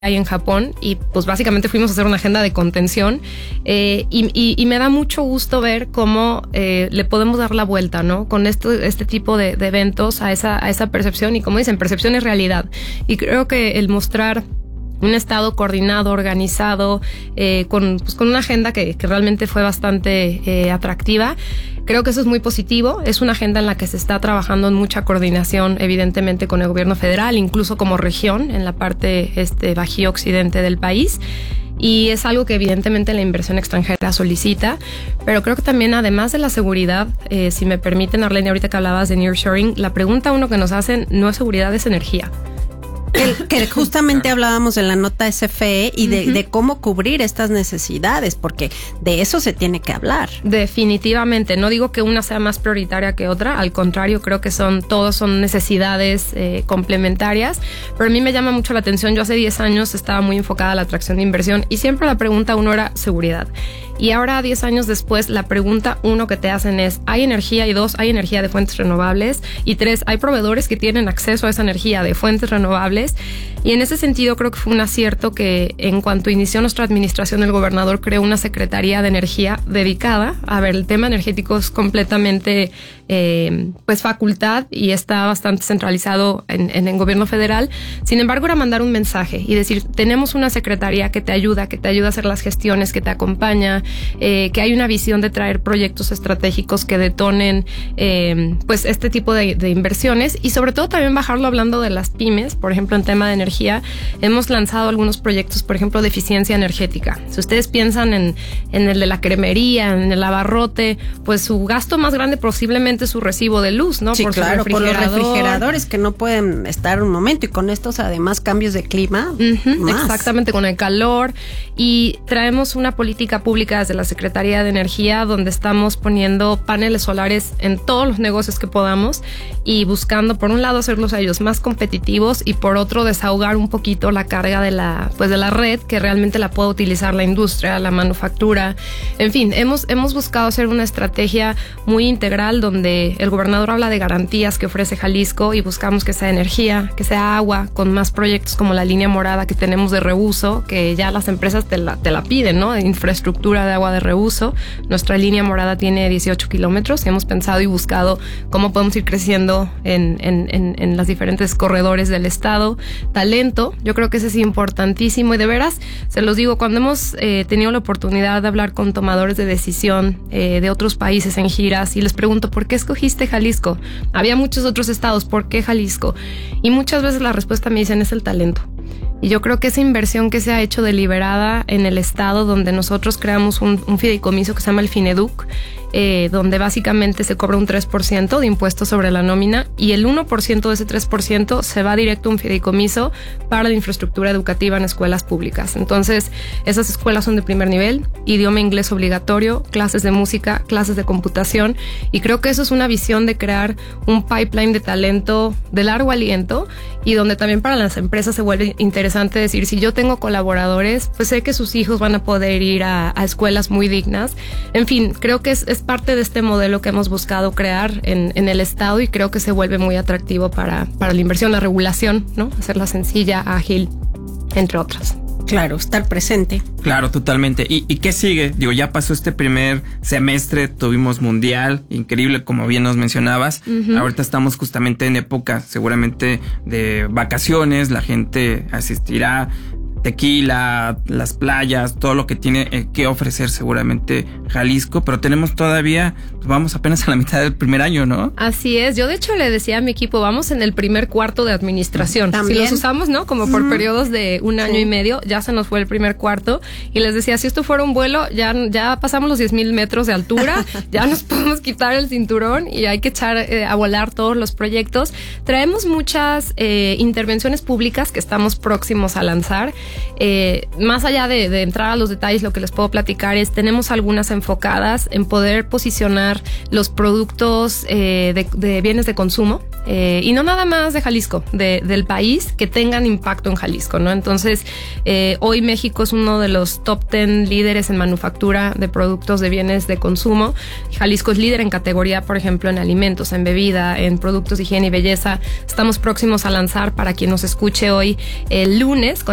ahí en Japón y pues básicamente fuimos a hacer una agenda de contención y me da mucho gusto ver cómo le podemos dar la vuelta, ¿no? Con este tipo de eventos a esa percepción y como dicen, percepción es realidad. Y creo que el mostrar un estado coordinado, organizado, con una agenda que realmente fue bastante atractiva. Creo que eso es muy positivo. Es una agenda en la que se está trabajando en mucha coordinación, evidentemente, con el gobierno federal, incluso como región, en la parte bajío occidente del país. Y es algo que evidentemente la inversión extranjera solicita, pero creo que también además de la seguridad, si me permiten, Arlene, ahorita que hablabas de nearshoring, la pregunta uno que nos hacen no es seguridad, es energía. Que justamente hablábamos en la nota SFE y de cómo cubrir estas necesidades, porque de eso se tiene que hablar. Definitivamente, no digo que una sea más prioritaria que otra, al contrario, creo que todos son necesidades complementarias, pero a mí me llama mucho la atención. Yo hace 10 años estaba muy enfocada a la atracción de inversión y siempre la pregunta uno era seguridad. Y ahora, 10 años después, la pregunta uno que te hacen es, ¿hay energía? Y 2, ¿hay energía de fuentes renovables? Y 3, ¿hay proveedores que tienen acceso a esa energía de fuentes renovables? Y en ese sentido creo que fue un acierto que en cuanto inició nuestra administración, el gobernador creó una Secretaría de Energía dedicada. A ver, el tema energético es completamente facultad y está bastante centralizado en el gobierno federal. Sin embargo, era mandar un mensaje y decir, tenemos una secretaría que te ayuda a hacer las gestiones, que te acompaña, que hay una visión de traer proyectos estratégicos que detonen este tipo de inversiones y sobre todo también bajarlo hablando de las pymes. Por ejemplo, en tema de energía, hemos lanzado algunos proyectos, por ejemplo, de eficiencia energética. Si ustedes piensan en el de la cremería, en el abarrote, pues su gasto más grande posiblemente es su recibo de luz, ¿no? Sí, por claro, por los refrigeradores que no pueden estar un momento y con estos además cambios de clima. Más. Exactamente, con el calor. Y traemos una política pública desde la Secretaría de Energía donde estamos poniendo paneles solares en todos los negocios que podamos y buscando, por un lado, hacerlos a ellos más competitivos y por otro, desahogar un poquito la carga de la red que realmente la pueda utilizar la industria, la manufactura. En fin, hemos buscado hacer una estrategia muy integral donde el gobernador habla de garantías que ofrece Jalisco y buscamos que sea energía, que sea agua, con más proyectos como la línea morada que tenemos de reuso, que ya las empresas te la piden, ¿no? De infraestructura de agua de reuso. Nuestra línea morada tiene 18 kilómetros y hemos pensado y buscado cómo podemos ir creciendo en los diferentes corredores del estado. Talento, yo creo que ese es importantísimo y de veras, se los digo, cuando hemos tenido la oportunidad de hablar con tomadores de decisión de otros países en giras y les pregunto, ¿por qué escogiste Jalisco? Había muchos otros estados, ¿por qué Jalisco? Y muchas veces la respuesta me dicen es el talento. Y yo creo que esa inversión que se ha hecho deliberada en el estado, donde nosotros creamos un fideicomiso que se llama el Fineduc, donde básicamente se cobra un 3% de impuesto sobre la nómina y el 1% de ese 3% se va directo a un fideicomiso para la infraestructura educativa en escuelas públicas. Entonces, esas escuelas son de primer nivel, idioma inglés obligatorio, clases de música, clases de computación y creo que eso es una visión de crear un pipeline de talento de largo aliento y donde también para las empresas se vuelve interesante decir, si yo tengo colaboradores, pues sé que sus hijos van a poder ir a escuelas muy dignas. En fin, creo que es parte de este modelo que hemos buscado crear en el estado y creo que se vuelve muy atractivo para la inversión, la regulación, ¿no? Hacerla sencilla, ágil, entre otras. Claro, estar presente. Claro, totalmente. ¿Y qué sigue? Digo, ya pasó este primer semestre, tuvimos mundial, increíble, como bien nos mencionabas. Ahorita estamos justamente en época, seguramente, de vacaciones, la gente asistirá, tequila, las playas, todo lo que tiene que ofrecer seguramente Jalisco, pero tenemos todavía, pues vamos apenas a la mitad del primer año, ¿no? Así es, yo de hecho le decía a mi equipo, vamos en el primer cuarto de administración. ¿También? Si los usamos, ¿no? Como por periodos de un año y medio, ya se nos fue el primer cuarto y les decía, si esto fuera un vuelo, ya pasamos los 10,000 metros de altura, ya nos podemos quitar el cinturón y hay que echar a volar todos los proyectos. Traemos muchas intervenciones públicas que estamos próximos a lanzar. Más allá de entrar a los detalles, lo que les puedo platicar es, tenemos algunas enfocadas en poder posicionar los productos de bienes de consumo y no nada más de Jalisco, del país, que tengan impacto en Jalisco, ¿no? Entonces, hoy México es uno de los top 10 líderes en manufactura de productos de bienes de consumo. Jalisco es líder en categoría, por ejemplo, en alimentos, en bebida, en productos de higiene y belleza. Estamos próximos a lanzar, para quien nos escuche hoy, el lunes, con el gobernador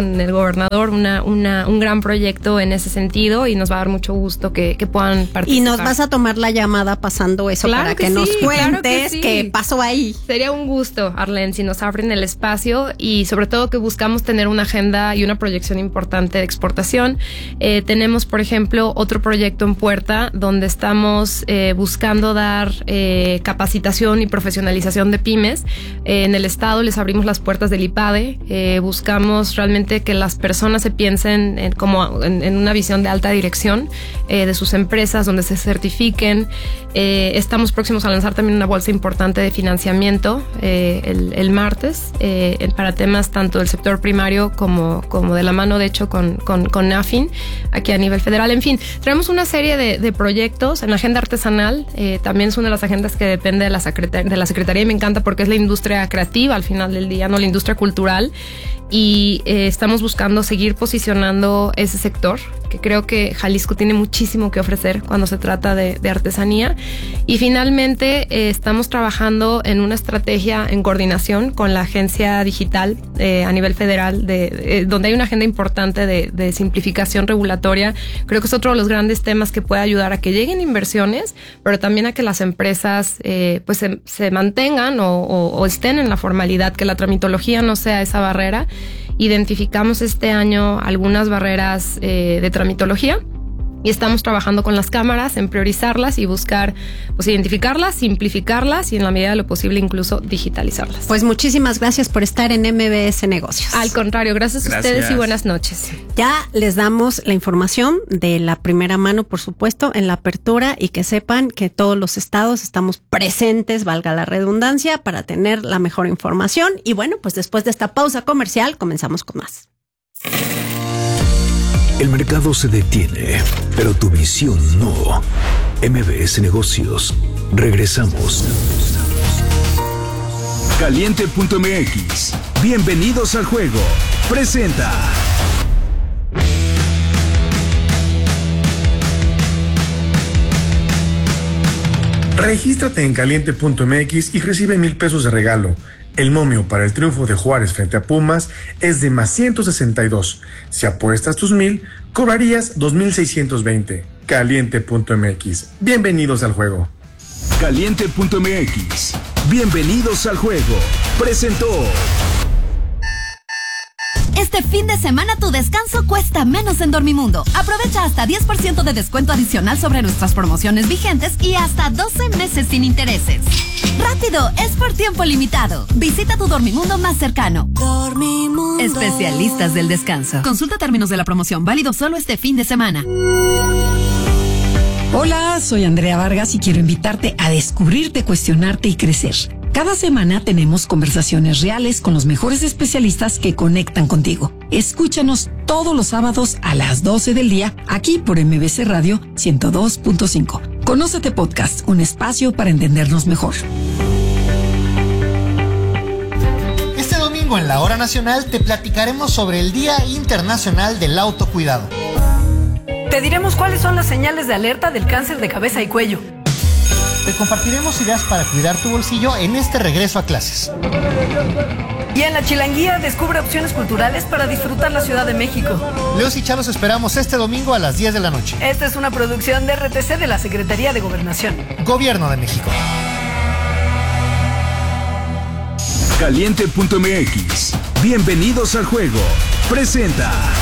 gobernador un gran proyecto en ese sentido y nos va a dar mucho gusto que puedan participar. Y nos vas a tomar la llamada pasando eso para que nos cuentes qué pasó ahí. Sería un gusto, Arlene, si nos abren el espacio y sobre todo que buscamos tener una agenda y una proyección importante de exportación. Tenemos, por ejemplo, otro proyecto en puerta donde estamos buscando dar capacitación y profesionalización de pymes. En el estado les abrimos las puertas del IPADE. Buscamos realmente que las personas se piensen en una visión de alta dirección de sus empresas, donde se certifiquen. Estamos próximos a lanzar también una bolsa importante de financiamiento el martes para temas tanto del sector primario como de la mano, de hecho, con NAFIN aquí a nivel federal. En fin, tenemos una serie de proyectos en la agenda artesanal. También es una de las agendas que depende de la Secretaría y me encanta porque es la industria creativa al final del día, no la industria cultural. Y estamos buscando seguir posicionando ese sector, que creo que Jalisco tiene muchísimo que ofrecer cuando se trata de artesanía. Y finalmente estamos trabajando en una estrategia en coordinación con la agencia digital a nivel federal, donde hay una agenda importante de simplificación regulatoria. Creo que es otro de los grandes temas que puede ayudar a que lleguen inversiones, pero también a que las empresas pues se mantengan o estén en la formalidad, que la tramitología no sea esa barrera. Identificamos este año algunas barreras de tramitología y estamos trabajando con las cámaras en priorizarlas y buscar pues identificarlas, simplificarlas y en la medida de lo posible incluso digitalizarlas. Pues muchísimas gracias por estar en MBS Negocios. Al contrario, gracias a ustedes y buenas noches. Ya les damos la información de la primera mano, por supuesto, en la apertura y que sepan que todos los estados estamos presentes, valga la redundancia, para tener la mejor información. Y bueno, pues después de esta pausa comercial comenzamos con más. El mercado se detiene, pero tu visión no. MBS Negocios. Regresamos. Caliente.mx. Bienvenidos al juego. Presenta. Regístrate en Caliente.mx y recibe 1,000 pesos de regalo. El momio para el triunfo de Juárez frente a Pumas es de más 162. Si apuestas tus 1,000, cobrarías 2,620. Caliente.mx. Bienvenidos al juego. Caliente.mx. Bienvenidos al juego. Presentó. Este fin de semana tu descanso cuesta menos en Dormimundo. Aprovecha hasta 10% de descuento adicional sobre nuestras promociones vigentes y hasta 12 meses sin intereses. ¡Rápido! Es por tiempo limitado. Visita tu Dormimundo más cercano. Dormimundo. Especialistas del descanso. Consulta términos de la promoción, válido solo este fin de semana. Hola, soy Andrea Vargas y quiero invitarte a descubrirte, cuestionarte y crecer. Cada semana tenemos conversaciones reales con los mejores especialistas que conectan contigo. Escúchanos todos los sábados a las 12 del día, aquí por MBC Radio 102.5. Conócete Podcast, un espacio para entendernos mejor. Este domingo en la Hora Nacional te platicaremos sobre el Día Internacional del Autocuidado. Te diremos cuáles son las señales de alerta del cáncer de cabeza y cuello. Te compartiremos ideas para cuidar tu bolsillo en este regreso a clases. Y en la Chilanguía descubre opciones culturales para disfrutar la Ciudad de México. Leos y Chalos esperamos este domingo a las 10 de la noche. Esta es una producción de RTC de la Secretaría de Gobernación. Gobierno de México. Caliente.mx. Bienvenidos al juego. Presenta.